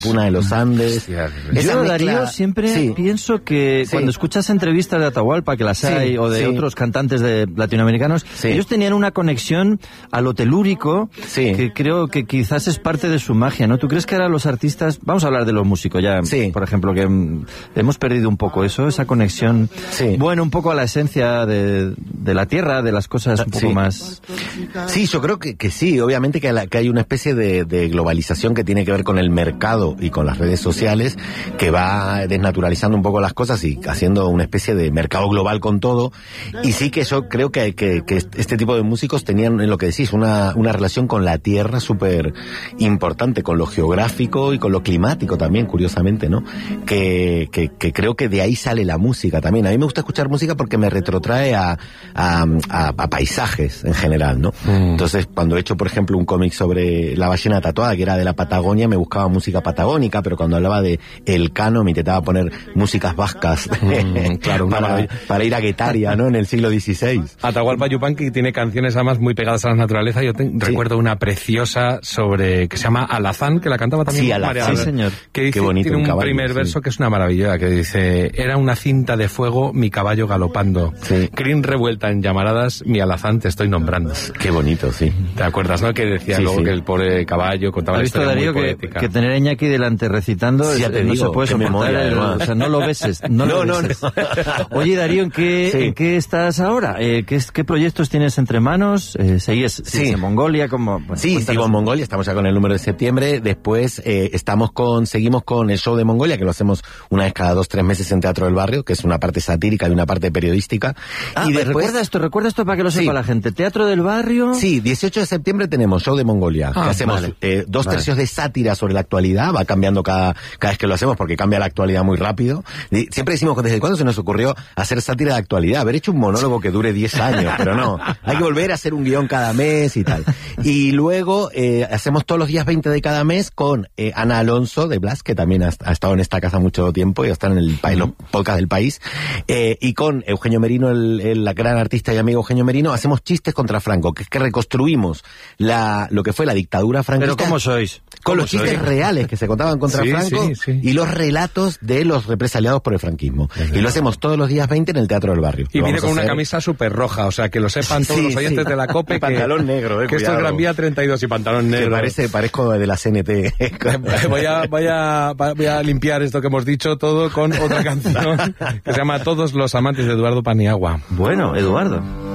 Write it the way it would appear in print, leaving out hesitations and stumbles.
Puna de los Andes. Yo, Darío, siempre pienso que cuando escuchas entrevistas de Atahualpa, que las hay, o de otros cantantes latinoamericanos, ellos tenían una conexión a lo telúrico que creo que quizás es parte de su magia, ¿no? ¿Tú crees que ahora los artistas, vamos a hablar de los músicos ya, por ejemplo, que hemos perdido un poco eso, esa conexión, bueno, un poco a la esencia de la tierra, de las cosas un poco más... Sí, yo creo que sí, obviamente que hay una especie de globalización que tiene que ver con el mercado y con las redes sociales, que va desnaturalizando un poco las cosas y haciendo una especie de mercado global con todo. Y sí que yo creo que este tipo de músicos tenían, en lo que decís, una relación con la tierra súper importante, con lo geográfico y con lo climático también, curiosamente, ¿no? Que creo que de ahí sale la música también. A mí me gusta escuchar música porque me retrotrae a paisajes en general, ¿no? Entonces, cuando he hecho, por ejemplo, un cómic sobre la ballena tatuada, que era de la Patagonia, me buscaba música patagónica, pero cuando hablaba de Elcano me intentaba poner músicas vascas claro, para ir a Guetaria, ¿no? En el siglo XVI. Atahualpa Yupanqui tiene canciones además muy pegadas a la naturaleza. Yo recuerdo una preciosa que se llama Alazán, que la cantaba también María Alazán, señor. Que dice, tiene un primer verso que es una maravilla, que dice: era una cinta de fuego mi caballo galopando, crin revuelta en llamaradas, mi alazán te estoy nombrando. Qué bonito, sí. ¿Te acuerdas, no? Que decía luego que el pobre caballo contaba la historia muy poética. Que tener a Iñaki delante recitando no se puede soportar, o sea, no lo beses. No. Oye, Darío, ¿en qué estás ahora? ¿Qué proyectos tienes entre manos? ¿Sigues en Mongolia? Sigo en Mongolia, estamos ya con el número de septiembre. Después seguimos con el show de Mongolia, que lo hacemos una vez cada 2-3 meses en Teatro del Barrio, que es una parte satírica y una parte periodística. Y después, recuerda esto para que lo sepa la gente. Teatro del Barrio. Sí, 18 de septiembre tenemos show de Mongolia, que hacemos 2 tercios de sátira sobre la actualidad, va cambiando cada vez que lo hacemos porque cambia la actualidad muy rápido. Siempre decimos que desde cuándo se nos ocurrió hacer sátira de actualidad, haber hecho un monólogo que dure 10 años, pero no, hay que volver a hacer un guión cada mes y tal. Y luego hacemos todos los días 20 de cada mes con Ana Alonso de Blas, que también ha estado en esta casa mucho tiempo y está en los podcasts del país, y con Eugenio Merino, el gran artista y amigo Eugenio Merino, hacemos chistes contra Franco, que es que reconstruimos lo que fue la dictadura franquista. ¿Pero cómo sois? Con los chistes reales que se contaban contra Franco y los relatos de los represaliados por el franquismo. Y lo hacemos todos los días 20 en el Teatro del Barrio. Y viene con una camisa súper roja, o sea, que lo sepan todos los oyentes de la COPE. Pantalón negro, que esto es Gran Vía 32 y pantalón negro. Parezco de la CNT. voy a limpiar esto que hemos dicho todo con otra canción que se llama Todos los amantes de Eduardo Paniagua. Bueno, Eduardo.